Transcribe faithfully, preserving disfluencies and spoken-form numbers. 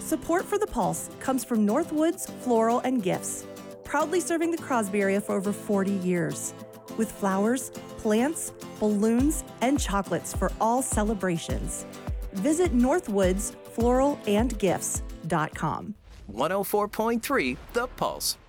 Support for The Pulse comes from Northwoods Floral and Gifts, proudly serving the Crosby area for over forty years. With flowers, plants, balloons, and chocolates for all celebrations. Visit northwoods floral and gifts dot com. one oh four point three The Pulse.